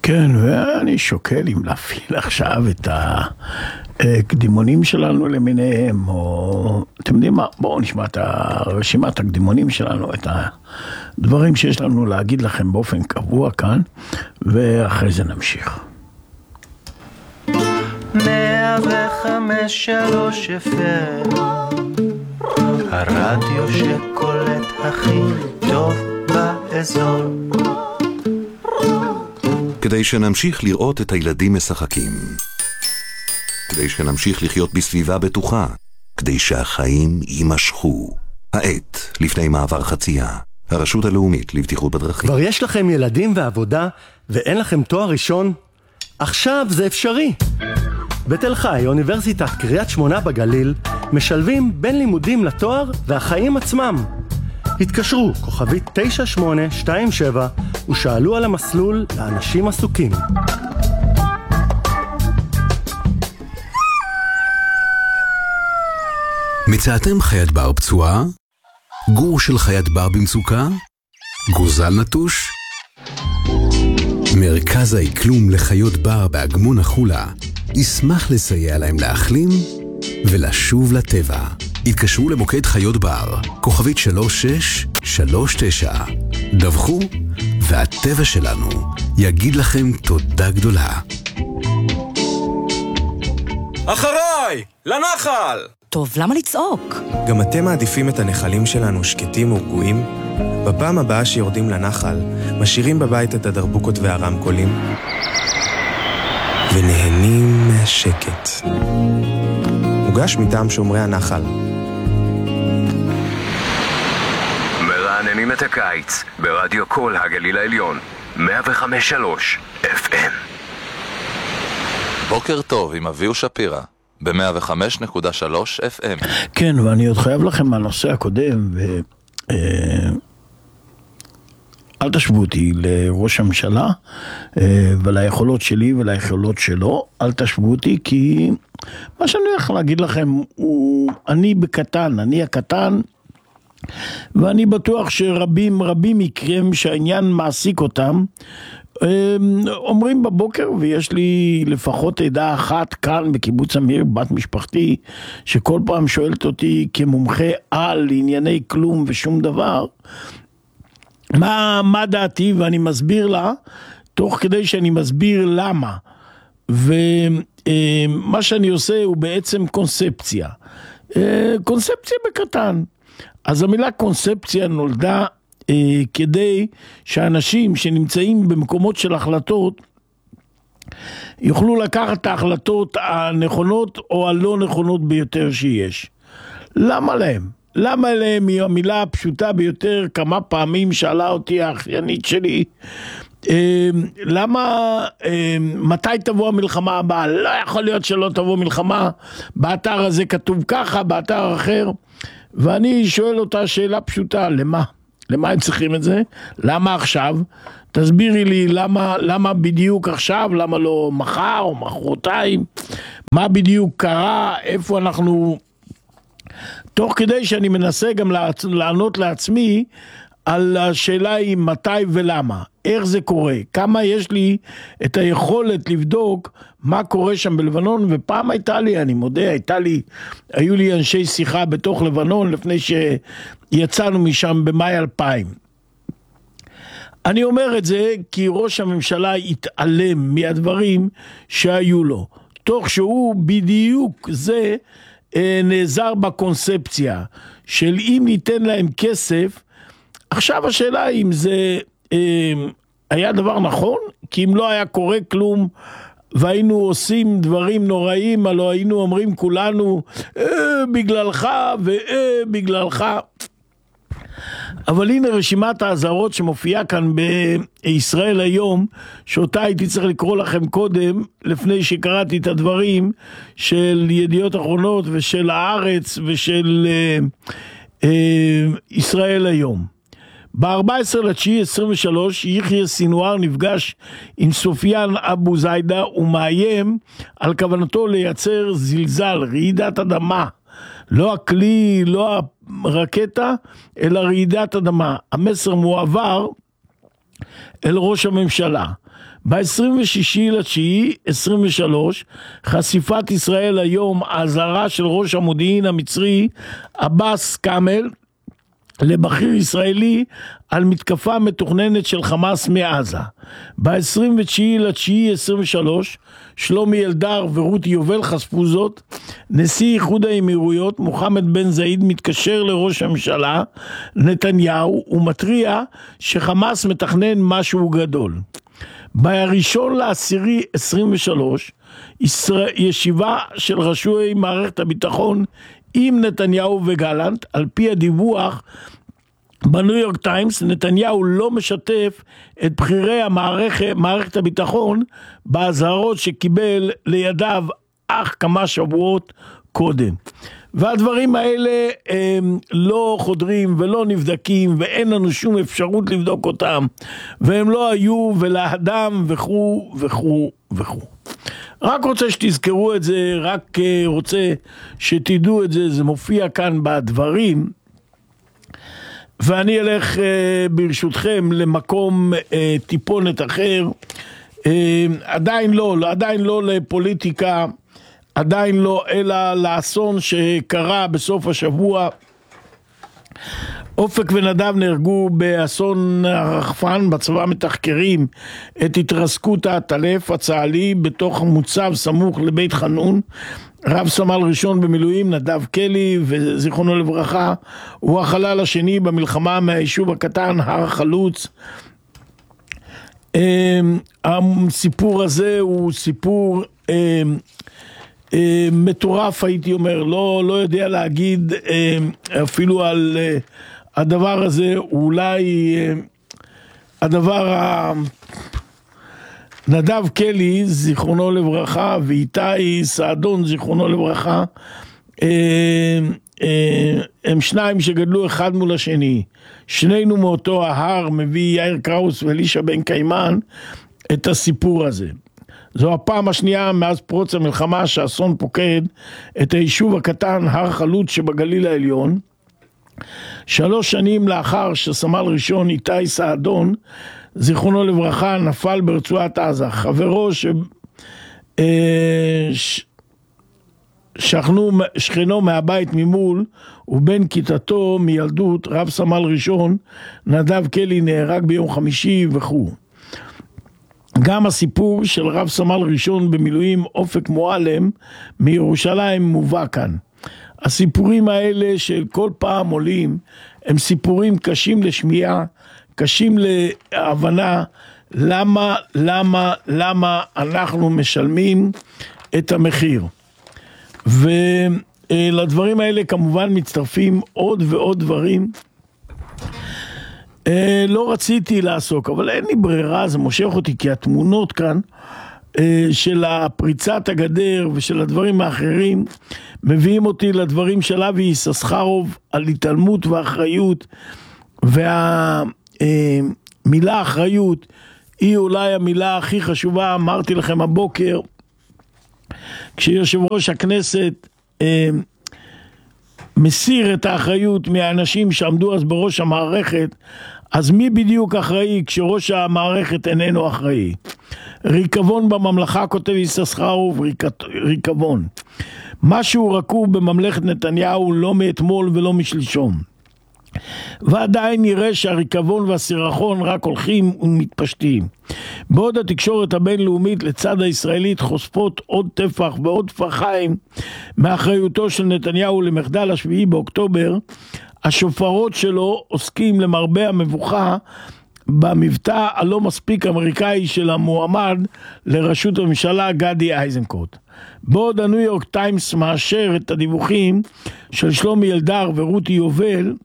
כן, ואני שוקל אם להפעיל עכשיו את הקדימונים שלנו למיניהם, או אתם יודעים מה, בואו נשמע את רשימת הקדימונים שלנו, את הדברים שיש לנו להגיד לכם באופן קבוע כאן, ואחרי זה נמשיך. 105.3 FM, הרדיו שקולט הכי טוב באזור. כדי שנמשיך לראות את הילדים משחקים, כדי שנמשיך לחיות בסביבה בטוחה, כדי שהחיים יימשכו. העת לפני מעבר חצייה, הרשות הלאומית לבטיחות בדרכים. כבר יש לכם ילדים ועבודה ואין לכם תואר ראשון? עכשיו זה אפשרי. בתל חי, אוניברסיטת קריית שמונה בגליל, משלבים בין לימודים לתואר והחיים עצמם. התקשרו, כוכבית 9827, ושאלו על המסלול לאנשים עסוקים. מצאתם חיית בר פצועה? גור של חיית בר במצוקה? גוזל נטוש? מרכז האקלום לחיות בר באגמון החולה ישמח לסייע להם להחלים ולשוב לטבע. התקשרו למוקד חיות בר, כוכבית 3639. דווחו, והטבע שלנו יגיד לכם תודה גדולה. אחריי! לנחל! טוב, למה לצעוק? גם אתם מעדיפים את הנחלים שלנו שקטים ורגועים? בפעם הבאה שיורדים לנחל, משאירים בבית את הדרבוקות והרמקולים ונהנים מהשקט. מוגש מטעם שומרי הנחל. מרעננים את הקיץ ברדיו כל הגליל העליון 105.3 FM. בוקר טוב עם אביהו שפירא ב-105.3 FM. כן, ואני עוד חייב לכם מהנושא הקודם, אל תשוו אותי לראש הממשלה וליכולות שלי וליכולות שלו, אל תשוו אותי, כי מה שאני הולך להגיד לכם הוא אני הקטן, ואני בטוח שרבים מכם שהעניין מעסיק אותם, אומרים בבוקר, ויש לי לפחות עדה אחת כאן בקיבוץ אמיר, בת משפחתי, שכל פעם שואלת אותי כמומחה על ענייני כלום ושום דבר, מה דעתי, ואני מסביר לה, תוך כדי שאני מסביר למה. ומה שאני עושה הוא בעצם קונספציה. קונספציה בקטן. אז המילה קונספציה נולדה כדי שאנשים שנמצאים במקומות של החלטות, יוכלו לקחת את ההחלטות הנכונות או הלא נכונות ביותר שיש. למה להם? למה להם היא המילה הפשוטה ביותר? כמה פעמים שאלה אותי האחיינית שלי, מתי תבוא המלחמה הבאה? לא יכול להיות שלא תבוא מלחמה, באתר הזה כתוב ככה, באתר אחר. ואני שואל אותה שאלה פשוטה, למה? למה הם צריכים את זה? למה עכשיו? תסבירי לי למה בדיוק עכשיו, למה לא מחר או מחרתיים? מה בדיוק קרה? איפה אנחנו? תוך כדי שאני מנסה גם לענות לעצמי על השאלה היא מתי ולמה, איך זה קורה, כמה יש לי את היכולת לבדוק מה קורה שם בלבנון. ופעם הייתה לי, אני מודה, היו לי אנשי שיחה בתוך לבנון לפני שיצאנו משם במאי 2000. אני אומר את זה כי ראש הממשלה התעלם מהדברים שהיו לו, תוך שהוא בדיוק זה נעזר בקונספציה של אם ניתן להם כסף. עכשיו השאלה אם זה היה דבר נכון, כי אם לא היה קורה כלום והיינו עושים דברים נוראים, הלא היינו אומרים כולנו בגללך ובגללך. אבל הנה רשימת האזהרות שמופיעה כאן בישראל היום, שאותה הייתי צריך לקרוא לכם קודם, לפני שקראתי את הדברים של ידיעות אחרונות ושל הארץ ושל ישראל היום. ב-14.9.23 יחיא סינואר נפגש עם סופיאן אבו זיידה ומאיים על כוונתו לייצר זלזל, רעידת אדמה. לא הכלי, לא הרקטה, אלא רעידת אדמה. המסר מועבר אל ראש הממשלה. ב-26.9.23, חשיפת ישראל היום, האזהרה של ראש המודיעין המצרי, עבאס כאמל, לבכיר ישראלי על מתקפה מתוכננת של חמאס מעזה. ב-29.9.23 שלומי אלדר ורותי יובל חשפו זאת. נשיא איחוד האמירויות מוחמד בן זאיד מתקשר לראש הממשלה נתניהו ומתריע שחמאס מתכנן משהו גדול. ב-1.10.23 ישיבה של ראשי מערכת הביטחון עם נתניהו וגלנט. על פי הדיווח בניו יורק טיימס, נתניהו לא משתף את בכירי מערכת הביטחון בהזהרות שקיבל לידיו אך כמה שבועות קודם. והדברים האלה לא חודרים ולא נבדקים, ואין לנו שום אפשרות לבדוק אותם, והם לא היו ולאדם וכו' וכו' וכו'. רק רוצה שתזכרו את זה, רק רוצה שתדעו את זה, זה מופיע כאן בדברים. ואני אלך ברשותכם למקום טיפונת אחר, עדיין לא לפוליטיקה, עדיין לא, אלא לאסון שקרה בסוף השבוע. אופק ונדב נהרגו באסון הרחפן. בצבא מתחקרים את התרסקות העטלף הצה"לי בתוך מוצב סמוך לבית חנון. רב סמל ראשון במילואים נדב קלי וזיכרונו לברכה הוא החלל השני במלחמה מהיישוב הקטן הר חלוץ. הסיפור הזה הוא סיפור מטורף, הייתי אומר, לא יודע להגיד אפילו על הדבר הזה. אולי הדבר נדב קלי זיכרונו לברכה ואיתי סעדון זיכרונו לברכה, הם שניים שגדלו אחד מול השני, שנינו מאותו ההר. מביא יאיר קראוס ואלישע בן קיימן את הסיפור הזה. זו הפעם השנייה מאז פרוץ המלחמה שאסון פוקד את היישוב הקטן הר חלוץ שבגליל העליון. 3 שנים לאחר שסמל ראשון איתי סעדון זיכרונו לברכה נפל ברצועת עזה. חברו שכנו מהבית ממול ובן כיתתו מילדות, רב סמל ראשון נדב קלי, נהרג ביום חמישי וכו'. גם הסיפור של רב סמל ראשון במילואים אופק מועלם מירושלים מובא כאן. הסיפורים האלה של כל פעם עולים הם סיפורים קשים לשמיעה, קשים להבנה למה אנחנו משלמים את המחיר. ולדברים האלה כמובן מצטרפים עוד ועוד דברים. לא רציתי לעסוק, אבל אין לי ברירה, זה מושך אותי, כי התמונות כאן של הפריצת הגדר ושל הדברים האחרים מביאים אותי לדברים של אבי יששכרוב על התעלמות ואחריות. והמילה אחריות היא אולי המילה הכי חשובה. אמרתי לכם הבוקר, כשיושב ראש הכנסת מסיר את האחריות מהאנשים שעמדו אז בראש המערכת, אז מי בדיוק אחראי כשראש המערכת איננו אחראי? ריקבון בממלכה, כותב יששכרוב, ריקבון. משהו רקוב בממלכת נתניהו לא מאתמול ולא משלשום. ועדיין נראה שהריקבון והסירחון רק הולכים ומתפשטים. בעוד התקשורת הבינלאומית לצד הישראלית חושפות עוד טפח ועוד טפחיים מאחריותו של נתניהו למחדל השביעי באוקטובר, השופרות שלו עוסקים למרבה המבוכה במבטא הלא מספיק אמריקאי של המועמד לראשות הממשלה גדי איזנקוט. בעוד הניו יורק טיימס מאשר את הדיווחים של שלומי אלדר ורותי יובל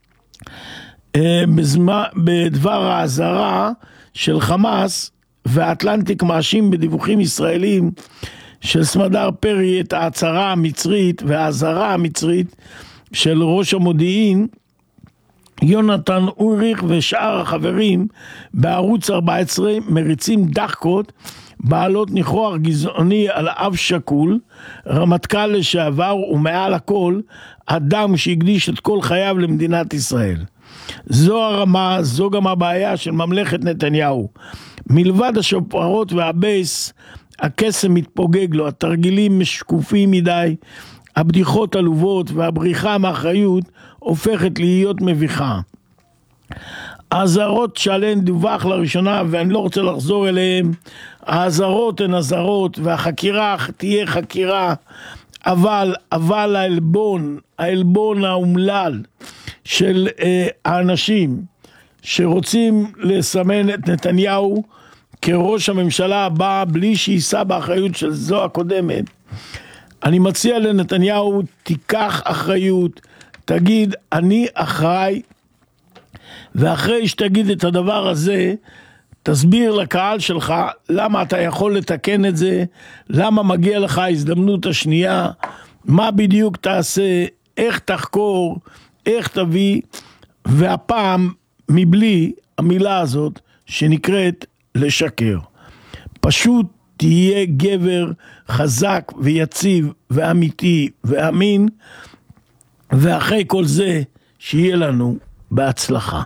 בדבר האזהרה של חמאס, והאטלנטיק מאשים בדיווחים ישראלים של סמדר פרי את ההצהרה המצרית והאזהרה המצרית של ראש המודיעין יונתן אוריך ושאר החברים בערוץ 14 מריצים דחקות בעלות ניחוח גזעני על אב שקול, רמטכ"ל לשעבר ומעל הכל אדם שהקדיש את כל חייו למדינת ישראל. זו הרמה, זו גם הבעיה של ממלכת נתניהו. מלבד השופרות והבייס, הקסם מתפוגג לו, התרגילים משקופים מדי, הבדיחות עלובות והבריחה מאחריות הופכת להיות מביכה. האזהרות שעליהן דווח לראשונה, ואני לא רוצה לחזור אליהן, האזהרות הן אזהרות, והחקירה תהיה חקירה, אבל העלבון האומלל של האנשים שרוצים לסמן את נתניהו כראש הממשלה הבא בלי שיישא באחריות של זו הקודמת. אני מציע לנתניהו, תיקח אחריות, תגיד אני אחראי, ואחרי שתגיד את הדבר הזה, תסביר לקהל שלך למה אתה יכול לתקן את זה, למה מגיע לך ההזדמנות השנייה, מה בדיוק תעשה, איך תחקור, איך תביא, והפעם מבלי המילה הזאת שנקראת לשקר. פשוט תהיה גבר חזק ויציב ואמיתי ואמין, ואחרי כל זה שיהיה לנו בהצלחה.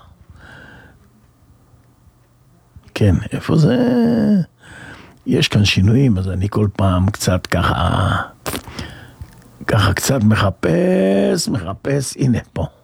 כן, איפה זה? יש כאן שינויים, אז אני כל פעם קצת ככה קצת מחפש, הנה פה.